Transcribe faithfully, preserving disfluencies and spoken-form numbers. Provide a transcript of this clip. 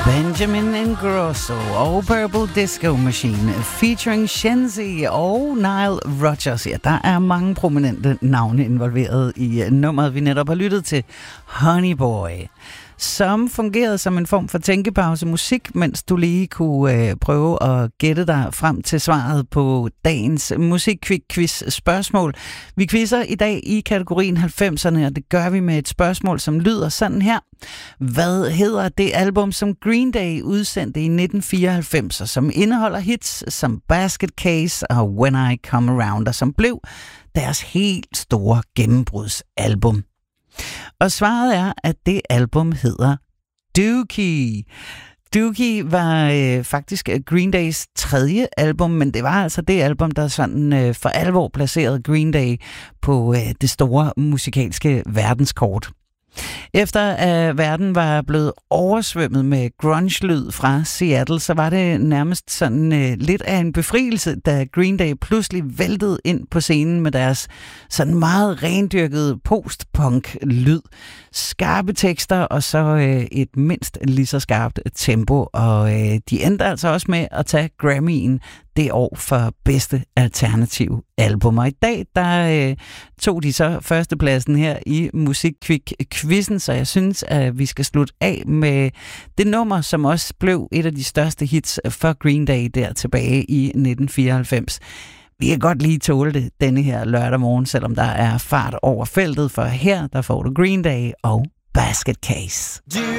Benjamin Ingrosso og Purple Disco Machine featuring Shenzi og Nile Rodgers. Ja, der er mange prominente navne involveret i nummeret, vi netop har lyttet til, Honey Boy, som fungerede som en form for tænkepause musik, mens du lige kunne øh, prøve at gætte dig frem til svaret på dagens musikquiz spørgsmål. Vi quizzer i dag i kategorien halvfemserne, og det gør vi med et spørgsmål, som lyder sådan her. Hvad hedder det album, som Green Day udsendte i nitten fireoghalvfems, og som indeholder hits som Basket Case og When I Come Around, og som blev deres helt store gennembrudsalbum? Og svaret er, at det album hedder Dookie. Dookie var øh, faktisk Green Days tredje album, men det var altså det album, der sådan øh, for alvor placerede Green Day på øh, det store musikalske verdenskort. Efter at verden var blevet oversvømmet med grunge-lyd fra Seattle, så var det nærmest sådan øh, lidt af en befrielse, da Green Day pludselig væltede ind på scenen med deres sådan meget rendyrkede post-punk-lyd. Skarpe tekster og så øh, et mindst lige så skarpt tempo, og øh, de endte altså også med at tage Grammy'en det år for bedste alternative album. Og i dag, der øh, tog de så førstepladsen her i Musikquiz-quizzen, så jeg synes, at vi skal slutte af med det nummer, som også blev et af de største hits for Green Day der tilbage i nitten fireoghalvfems. Vi kan godt lige tåle det denne her lørdag morgen, selvom der er fart over feltet, for her der får du Green Day og Basket Case.